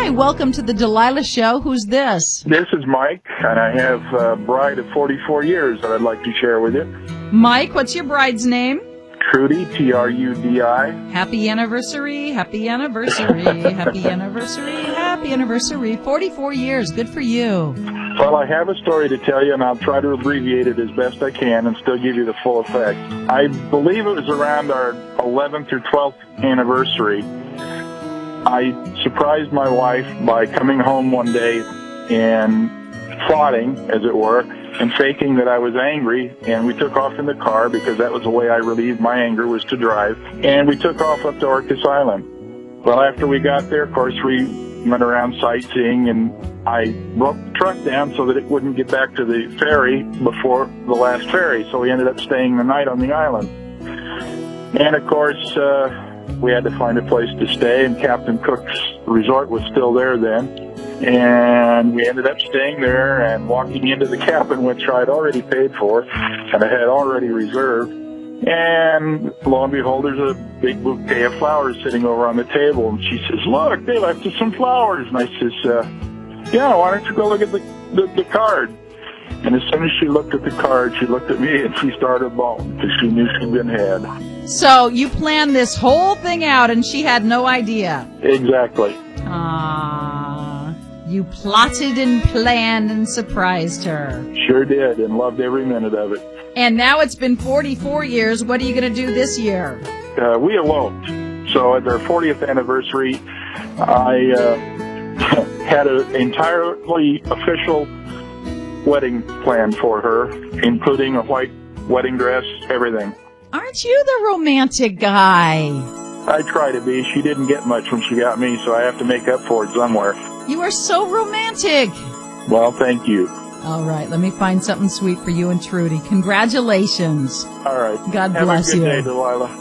Hi, welcome to the Delilah Show. Who's this? This is Mike, and I have a bride of 44 years that I'd like to share with you. Mike, what's your bride's name? Trudy, Trudi. Happy anniversary, happy anniversary, happy anniversary, happy anniversary. 44 years, good for you. Well, I have a story to tell you, and I'll try to abbreviate it as best I can and still give you the full effect. I believe it was around our 11th or 12th anniversary. I surprised my wife by coming home one day and plotting, as it were, and faking that I was angry, and we took off in the car because that was the way I relieved my anger, was to drive, and we took off up to Orcas Island. Well, after we got there, of course, we went around sightseeing, and I broke the truck down so that it wouldn't get back to the ferry before the last ferry, so we ended up staying the night on the island. And, of course, we had to find a place to stay, and Captain Cook's resort was still there then. And we ended up staying there and walking into the cabin, which I had already paid for and I had already reserved. And lo and behold, there's a big bouquet of flowers sitting over on the table. And she says, "Look, they left us some flowers." And I says, "Yeah, why don't you go look at the card?" And as soon as she looked at the card, she looked at me and she started bawling because she knew she'd been had. So you planned this whole thing out and she had no idea. Exactly. You plotted and planned and surprised her. Sure did, and loved every minute of it. And now it's been 44 years. What are you going to do this year? We eloped. So at our 40th anniversary, I had an entirely official wedding planned for her, including a white wedding dress, everything. Aren't you the romantic guy? I try to be. She didn't get much when she got me, so I have to make up for it somewhere. You are so romantic. Well, thank you. All right, let me find something sweet for you and Trudy. Congratulations. All right. God bless you. Have a good day, Delilah.